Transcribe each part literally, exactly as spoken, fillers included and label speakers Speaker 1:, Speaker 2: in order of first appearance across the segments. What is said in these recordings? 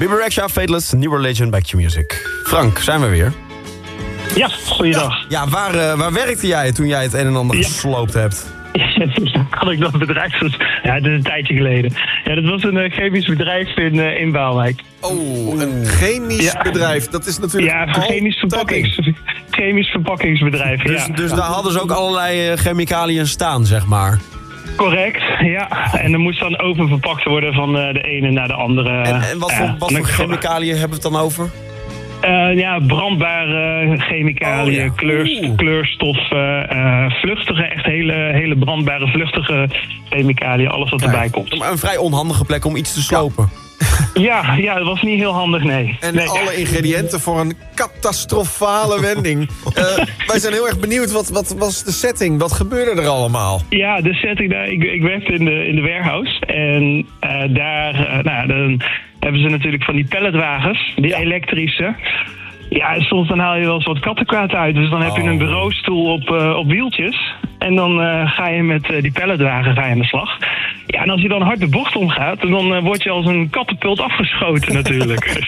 Speaker 1: Bebe Rexha, Fateless, New Religion, Back to Music. Frank, zijn we weer?
Speaker 2: Ja, goeiedag.
Speaker 1: Ja, waar, uh, waar werkte jij toen jij het een en ander ja. gesloopt hebt?
Speaker 2: Ja, kan ik dat bedrijf... Ja, dat is een tijdje geleden. Ja, dat was een uh, chemisch bedrijf in, uh, in Waalwijk.
Speaker 3: Oh, een chemisch ja. bedrijf. Dat is natuurlijk
Speaker 2: Ja, een chemisch, verpakkings, chemisch verpakkingsbedrijf,
Speaker 1: Dus,
Speaker 2: ja.
Speaker 1: dus daar hadden ze ook allerlei uh, chemicaliën staan, zeg maar?
Speaker 2: Correct, ja. En er moest dan oververpakt worden van uh, de ene naar de andere.
Speaker 1: En, en wat voor, uh, wat voor chemicaliën hebben we het dan over?
Speaker 2: Uh, ja, brandbare chemicaliën, oh, ja. kleur, kleurstoffen, uh, vluchtige, echt hele, hele brandbare, vluchtige chemicaliën, alles wat erbij komt.
Speaker 1: Maar een vrij onhandige plek om iets te slopen.
Speaker 2: Ja, ja, dat was niet heel handig, nee.
Speaker 3: En
Speaker 2: nee.
Speaker 3: alle ingrediënten voor een catastrofale wending. Uh, wij zijn heel erg benieuwd, wat, wat was de setting? Wat gebeurde er allemaal?
Speaker 2: Ja, de setting daar, ik, ik werkte in de, in de warehouse. En uh, daar, uh, nou, dan hebben ze natuurlijk van die palletwagens, die ja. elektrische. Ja, soms dan haal je wel eens wat kattenkwaad uit. Dus dan heb je een bureaustoel op, uh, op wieltjes. En dan uh, ga je met uh, die palletwagen ga je aan de slag. Ja, en als je dan hard de bocht omgaat, dan uh, word je als een kattenpult afgeschoten natuurlijk.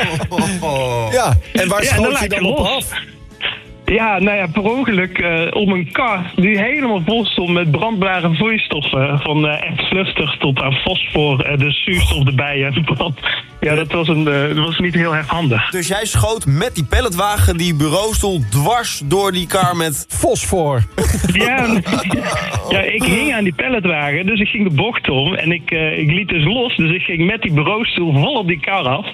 Speaker 3: Ja, en waar
Speaker 2: ja,
Speaker 3: schoot
Speaker 2: en
Speaker 3: je dan, dan op af?
Speaker 2: Ja, nou ja, per ongeluk uh, om een kar die helemaal vol stond met brandbare vloeistoffen. Van uh, echt vluchtig tot aan fosfor, uh, de zuurstof erbij en brand. Ja, dat was, een, uh, dat was niet heel erg handig.
Speaker 1: Dus jij schoot met die palletwagen die bureaustoel dwars door die kar met
Speaker 3: fosfor.
Speaker 2: Ja, ja, ik hing aan die palletwagen, dus ik ging de bocht om en ik, uh, ik liet dus los. Dus ik ging met die bureaustoel vol op die kar af.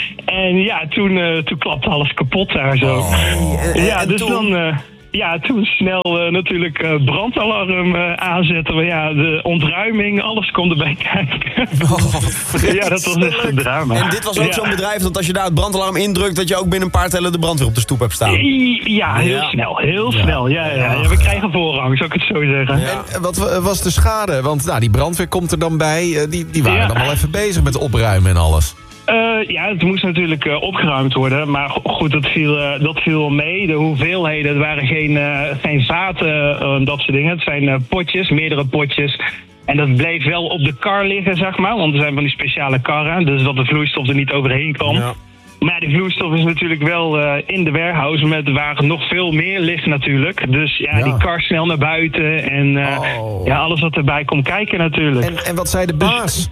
Speaker 2: En ja, toen, uh, toen klapte alles kapot daar zo.
Speaker 1: Oh.
Speaker 2: Ja, dus dan... Uh, Ja, toen snel uh, natuurlijk uh, brandalarm uh, aanzetten. Maar ja, de ontruiming, alles kon erbij kijken.
Speaker 3: Oh,
Speaker 2: ja, dat was echt een drama.
Speaker 1: En dit was ook ja. zo'n bedrijf dat als je daar het brandalarm indrukt, dat je ook binnen een paar tellen de brandweer op de stoep hebt staan.
Speaker 2: Ja, heel ja. snel. Heel ja. snel. Ja, ja, ja, we krijgen voorrang, zou ik het zo zeggen.
Speaker 3: Ja. En wat was de schade? Want nou, die brandweer komt er dan bij. Die, die waren ja. dan wel even bezig met opruimen en alles.
Speaker 2: Uh, ja, het moest natuurlijk uh, opgeruimd worden. Maar goed, dat viel, uh, dat viel mee. De hoeveelheden, het waren geen, uh, geen vaten, uh, dat soort dingen. Het zijn uh, potjes, meerdere potjes. En dat bleef wel op de kar liggen, zeg maar. Want er zijn van die speciale karren. Dus dat de vloeistof er niet overheen kwam. Ja. Maar ja, die vloeistof is natuurlijk wel uh, in de warehouse, met waar nog veel meer ligt natuurlijk. Dus ja, ja. die kar snel naar buiten. En uh, oh. ja, alles wat erbij komt kijken natuurlijk.
Speaker 3: En, en wat zei de baas? Dus,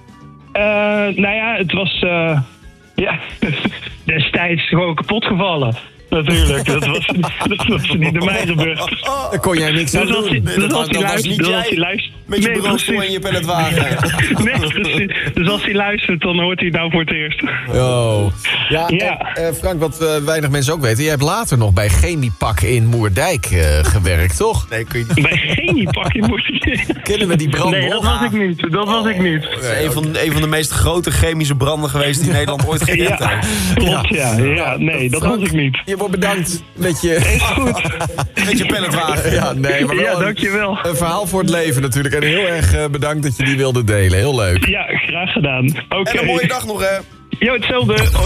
Speaker 2: Uh, nou ja, het was uh, ja, destijds gewoon kapot gevallen. Natuurlijk, dat was, dat was niet door mij gebeurd.
Speaker 3: Daar kon jij niks aan
Speaker 2: dus
Speaker 3: doen.
Speaker 2: Nee,
Speaker 1: dat,
Speaker 2: dus
Speaker 1: dat, dat was niet jij,
Speaker 2: luistert,
Speaker 1: met je
Speaker 2: nee,
Speaker 1: bureaustoel en je palletwagen.
Speaker 2: Nee, dus, dus als hij luistert, dan hoort hij het nou voor het eerst.
Speaker 3: Oh. Ja,
Speaker 2: ja.
Speaker 3: En, uh, Frank, wat uh, weinig mensen ook weten, jij hebt later nog bij Chemiepak in Moerdijk uh, gewerkt, toch?
Speaker 1: Nee, kun je...
Speaker 2: Bij Chemiepak in Moerdijk?
Speaker 3: Kennen we die brand
Speaker 2: Nee, dat was ik niet. Dat was ik niet.
Speaker 1: Dat is een van, een van de meest grote chemische branden geweest die Nederland ooit gekend
Speaker 2: ja,
Speaker 1: heeft.
Speaker 2: Klopt, ja. ja. ja nee, dat
Speaker 3: Frank,
Speaker 2: was ik niet.
Speaker 3: Je wordt bedankt met je...
Speaker 2: Is goed.
Speaker 1: Met je palletwagen.
Speaker 3: Ja, nee, maar wel
Speaker 2: ja, dankjewel.
Speaker 3: Een, een verhaal voor het leven natuurlijk. En heel erg uh, bedankt dat je die wilde delen. Heel leuk.
Speaker 2: Ja, graag gedaan. Oké.
Speaker 1: Okay. En een mooie dag nog, hè.
Speaker 2: Jo, hetzelfde.